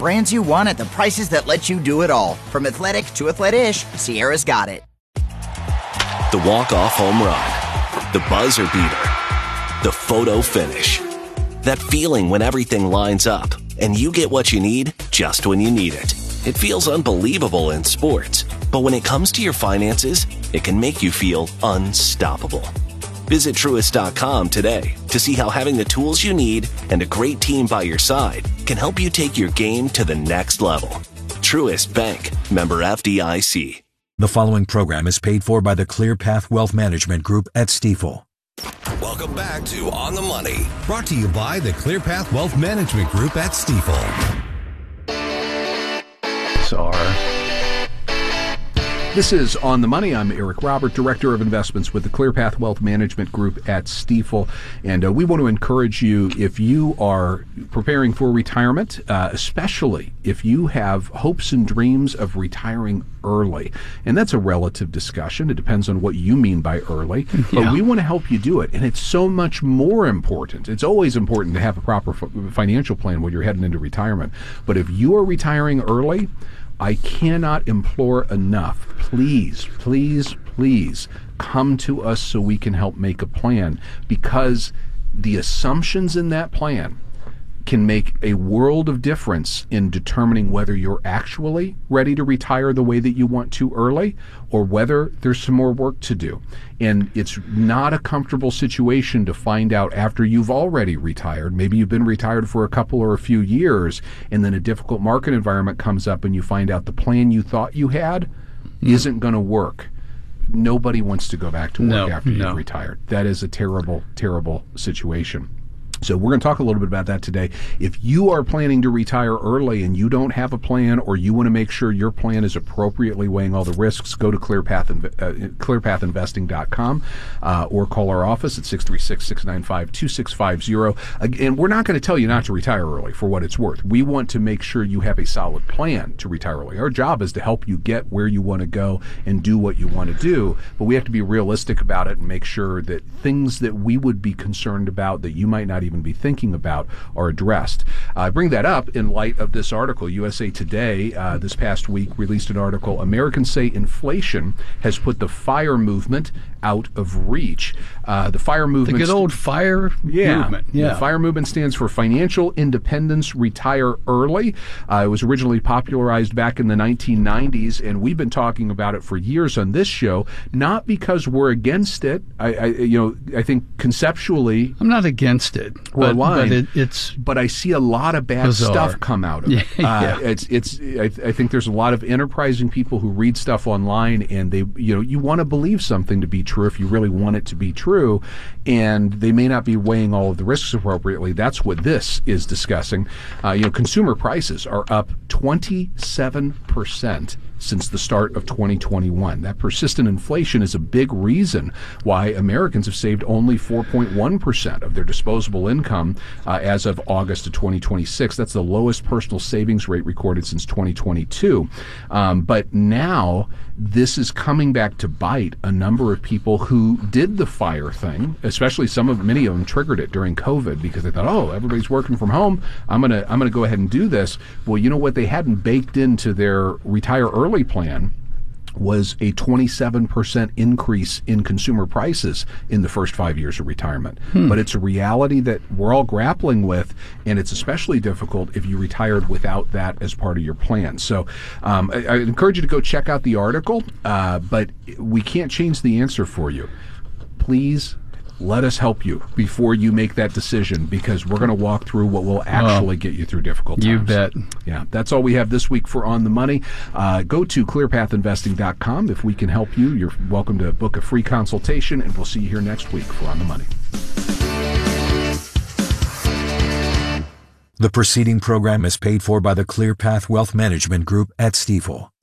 brands you want at the prices that let you do it all. From athletic to athletic-ish, Sierra's got it. The walk-off home run, the buzzer beater, the photo finish. That feeling when everything lines up and you get what you need just when you need it. It feels unbelievable in sports, but when it comes to your finances, it can make you feel unstoppable. Visit Truist.com today to see how having the tools you need and a great team by your side can help you take your game to the next level. Truist Bank, member FDIC. The following program is paid for by the ClearPath Wealth Management Group at Stifel. Welcome back to On the Money, brought to you by the ClearPath Wealth Management Group at Stifel. This is On the Money. I'm Eric Robert, Director of Investments with the ClearPath Wealth Management Group at Stifel. And we want to encourage you, if you are preparing for retirement, especially if you have hopes and dreams of retiring early. And that's a relative discussion. It depends on what you mean by early. But we want to help you do it. And it's so much more important. It's always important to have a proper financial plan when you're heading into retirement. But if you are retiring early, I cannot implore enough. Please, please, please come to us so we can help make a plan, because the assumptions in that plan can make a world of difference in determining whether you're actually ready to retire the way that you want to early, or whether there's some more work to do. And it's not a comfortable situation to find out after you've already retired. Maybe you've been retired for a couple or a few years, and then a difficult market environment comes up and you find out the plan you thought you had isn't going to work. Nobody wants to go back to work after you've retired. That is a terrible, terrible situation. So we're going to talk a little bit about that today. If you are planning to retire early and you don't have a plan, or you want to make sure your plan is appropriately weighing all the risks, go to clearpathinvesting.com or call our office at 636-695-2650. Again, we're not going to tell you not to retire early for what it's worth. We want to make sure you have a solid plan to retire early. Our job is to help you get where you want to go and do what you want to do, but we have to be realistic about it and make sure that things that we would be concerned about that you might not even be thinking about are addressed. I bring that up in light of this article. USA Today this past week released an article. Americans say inflation has put the FIRE movement out of reach. The FIRE movement... The good old FIRE movement. Yeah. The FIRE movement stands for Financial Independence Retire Early. It was originally popularized back in the 1990s, and we've been talking about it for years on this show, not because we're against it. I think conceptually... I'm not against it. But I see a lot of bad stuff come out of it. I think there's a lot of enterprising people who read stuff online, and you want to believe something to be true if you really want it to be true, and they may not be weighing all of the risks appropriately. That's what this is discussing. Consumer prices are up 27% since the start of 2021. That persistent inflation is a big reason why Americans have saved only 4.1% of their disposable income as of August of 2026. That's the lowest personal savings rate recorded since 2022. But now this is coming back to bite a number of people who did the FIRE thing, especially many of them triggered it during COVID because they thought, everybody's working from home. I'm gonna go ahead and do this. Well, you know what they hadn't baked into their retire early plan was a 27% increase in consumer prices in the first 5 years of retirement. But it's a reality that we're all grappling with, and it's especially difficult if you retired without that as part of your plan. So I encourage you to go check out the article, but we can't change the answer for you. Please let us help you before you make that decision, because we're going to walk through what will actually get you through difficult times. You bet. Yeah, that's all we have this week for On the Money. Go to clearpathinvesting.com. If we can help you, you're welcome to book a free consultation, and we'll see you here next week for On the Money. The preceding program is paid for by the ClearPath Wealth Management Group at Stifel.